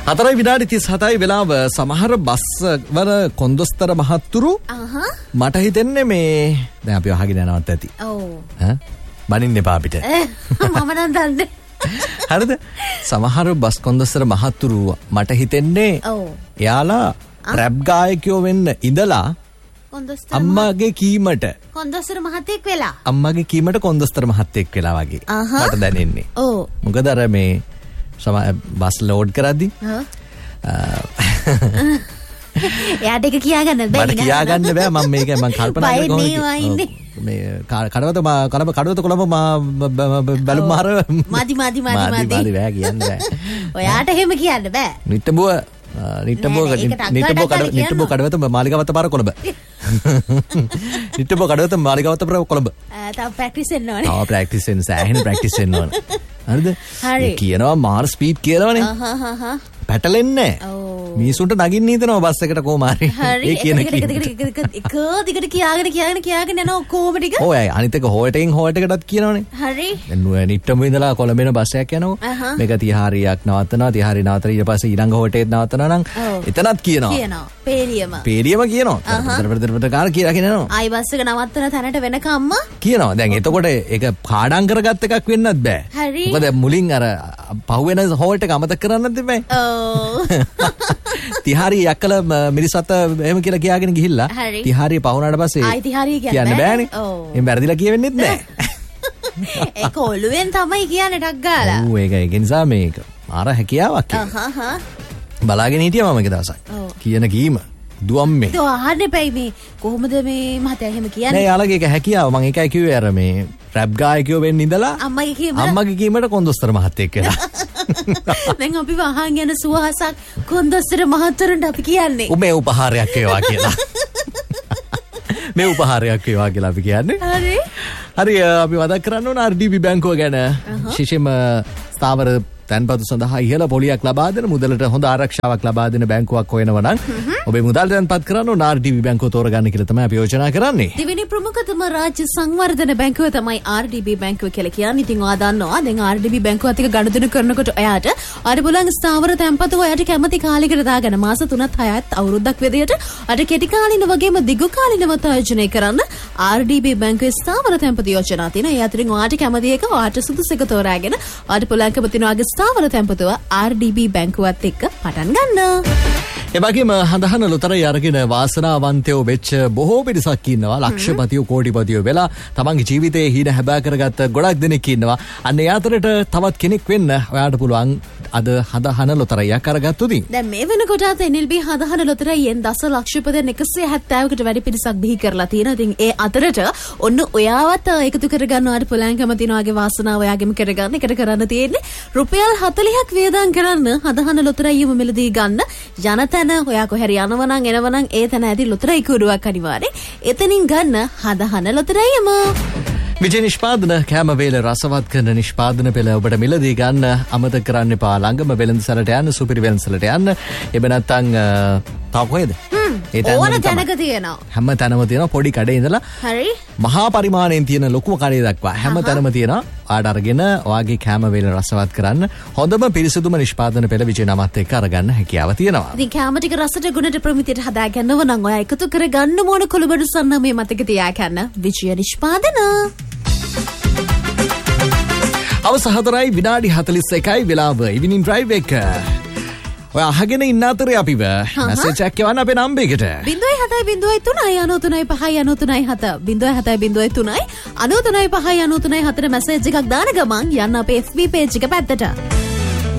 4 විනාඩි 37යි වෙලාව. සමහර බස් වල කොන්දොස්තර මහත්තුරු මට හිතෙන්නේ මේ දැන් අපි අහගෙන යනවත් ඇති. ඔව්. බනින්න එපා අපිට. මම නම් දන්නේ. හරිද? සමහර බස් කොන්දොස්තර මහත්තුරු මට හිතෙන්නේ එයාලා රැප් ගායකයෝ වෙන්න ඉඳලා අම්මාගේ කීමට කොන්දොස්තර මහත්තයෙක් වෙලා අම්මාගේ කීමට කොන්දොස්තර මහත්තයෙක් වෙලා වගේ මට දැනෙන්නේ. ඔව්. මොකද අර මේ බස් ලෝඩ් කරද්දි එයාට එක කියාගන්න බෑ. මට කියාගන්න බෑ. මම මේක මම කල්පනා කරගන්න මේ කඩවත කොළඹ බැලුම් මාර මදි බෑ කියන්න බෑ. ඔයාට එහෙම කියන්න බෑ. නිට්ටබෝ කඩවත මාලිගාවත පාර කොළඹ. නිට්ටබෝ කඩවත මාලිගාවත පාර කොළඹ. තව ප්‍රැක්ටිස් වෙන්න ඕනේ. තව ප්‍රැක්ටිස් වෙන්න සෑහෙන ප්‍රැක්ටිස් වෙන්න ඕනේ. හරිද? කියනවා මාර ස්පීඩ් කියලානේ. පැටලෙන්නේ නැහැ. මිනිසුන්ට නගින්න හිතනවා බස් එකට කොහොමාරි. ඒ කියන එක දිගට කියාගෙන යනවා කොහොම ටික. ඔය අනිත් එක හෝල්ටෙන් හෝල්ට එකටත් කියනවනේ. හරි. දැන් නිට්ටම ඉඳලා කොළඹේන බස් එකක් යනවා. මේක 30 හරියක් නවත්තනවා. 30 හරිය නවත්තලා ඊට පස්සේ ඊළඟ හෝල්ටේත් නවත්තනවා නම් එතනත් කියනවා. පේරියම කියනවා. දරදරදර කාර කියලා කියනවා. ආයි බස් එක නවත්තන තැනට වෙනකම්ම කියනවා. දැන් එතකොට ඒක පාඩම් කරගත් එකක් වෙන්නත් බෑ. හරි. මොකද මුලින් අර පහුවෙන හෝල්ට එක අමතක කරන්නත් බෑ. තිහාරි යක්කල මිරිසත් එහෙම කියලා කියාගෙන ගිහිල්ලා තිහාරිය පහුණාට පස්සේ ආයි තිහාරිය කියන්න බෑනේ. එම් වැරදිලා කියෙවෙන්නෙත් නෑ. ඒක ඔළුවෙන් තමයි කියන්නේ ටක් ගාලා. ඔව් ඒක නිසා මේක මාර හැකියාවක්. බලාගෙන හිටියා මම එක දවසක්. කියන කීම දුවම්මේ. તો අහන්නේ පැයි මේ කොහොමද මේ මහත්තයා එහෙම කියන්නේ? නෑ යාළගේ ඒක හැකියාව. මම ඒකයි කිව්වේ අර මේ රැප් ගායකයෝ වෙන්න ඉඳලා අම්මගේ කීමට කොන්දොස්තර මහත්තයෙක් වෙලා. දැන් අපි වහන් යන සුවහසක් කොන්දොස්තර මහත්තරුන්ට අපි කියන්නේ. උඹේ උපහාරයක් වේවා කියලා. මේ උපහාරයක් වේවා කියලා අපි කියන්නේ. හරි අපි මතක් කරන්න ඕන RDB බැංකුව ගැන. විශේෂයෙන්ම ස්ථාවර තැන්පතු සඳහා ඉහළ පොලියක් ලබා දෙන මුදලට හොඳ ආරක්ෂාවක් ලබා දෙන බැංකුවක් හොයනවා නම් ඔබේ මුදල් තැන්පත් කරන්න ඕන RDB බැංකුව තෝරගන්න කියලා තමයි අපි යෝජනා කරන්නේ. දෙවෙනි ප්‍රමුඛතම රාජ්‍ය සංවර්ධන බැංකුව තමයි RDB බැංකුව කියලා කියන්නේ. ඉතින් ඔයා දන්නවා දැන් RDB බැංකුවත් එක්ක ගනුදෙනු කරනකොට ඔයාට අර බලන් ස්ථාවර තැන්පතු ඔයාට කැමති කාලයකට දාගෙන මාස 3ත් 6ත් අවුරුද්දක් විදියට අර කෙටි කාලින වගේම දිගු කාලිනව ආයෝජනය කරන්න RDB බැංකුවේ ස්ථාවර තැන්පතු යෝජනා තියෙනවා. ඒ අතරින් ඔයාට කැමති එක ඔයාට සුදුසු එක තෝරාගෙන ඔයාට පුළුවන් කැමතිනවාගේ ස්ථාවර තැන්පතුව RDB බැංකුවත් එක්ක පටන් ගන්න. එවැගේම හඳහන ලොතරැයි අරගෙන වාසනාවන්තයෝ වෙච්ච බොහෝ පිරිසක් ඉන්නවා. ලක්ෂපතියෝ කෝටිපතියෝ වෙලා තමන්ගේ ජීවිතයේ හීන හැබෑ කරගත්ත ගොඩක් දෙනෙක් ඉන්නවා. අන්න ඒ අතරට තවත් කෙනෙක් වෙන්න ඔයාට පුළුවන් අද හඳහන ලොතරැයියක් අරගත්තොත්. දැන් මේ වෙනකොට අද NLB හඳහන ලොතරැයියෙන් දසලක්ෂපතියන් 170කට වැඩි පිරිසක් බිහි කරලා තියෙනවා. ඉතින් ඒ අතරට ඔන්න ඔයාවත් එකතු කරගන්න ඔයාට පුළුවන් කැමතිනවාගේ වාසනාව ඔයාගෙම කරගන්න. එකට කරන්න තියෙන්නේ රුපියල් 40ක් වේදම් කරන්න හඳහන ලොතරැයියම මිලදී ගන්න. යනතන ඔයා කොහරි යනවා නම් එනවා නම් ඒ තැන ඇති ලොතරැයි කුඩුවක් අනිවාර්යෙන් එතනින් ගන්න හඳහන ලොතරැයියම. විජය නිෂ්පාදන කෑම වේල රසවත් කරන නිෂ්පාදන පෙළ ඔබට මිලදී ගන්න අමතක කරන්න එපා. ළඟම වෙළඳසැලට යන්න, සුපිරි වෙළඳසැලට යන්න. එහෙම නැත්නම් තාම කොහෙද? ඕන තැනක තියෙනවා. හැම තැනම තියෙනවා පොඩි කඩේ ඉඳලා. හරි. මහා පරිමාණයෙන් තියෙන ලොකුම කඩේ දක්වා හැම තැනම තියෙනවා. ආඩ අරගෙන ඔයාගේ කෑම වේල රසවත් කරන්න හොඳම පිරිසිදුම නිෂ්පාදන පෙළ විජය නමත් එක්ක අරගන්න හැකියාව තියෙනවා. ඉතින් කෑම ටික රසට ගුණට ප්‍රමිතියට හදාගන්නව නම් ඔයා එකතු කරගන්න ඕන කොළබඩු සන්නමේ මතක තියාගන්න විජය නිෂ්පාදන. අවස 4යි විනාඩි 41යි වෙලාව. ඉවිනින් ඩ්‍රයිව් එක. ඔය අහගෙන ඉන්න අතරේ අපිව මැසේජ් එකක් යවන්න අපේ නම්බරයකට 0703939397 0703939397 මැසේජ් එකක් දාන ගමන් යන්න අපේ FB page එක පැත්තට.